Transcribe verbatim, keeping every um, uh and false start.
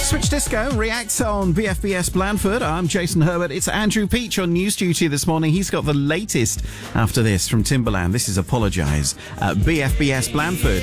Switch Disco reacts on B F B S Blandford. I'm Jason Herbert. It's Andrew Peach on news duty this morning. He's got the latest after this from Timbaland. This is Apologise at B F B S Blandford.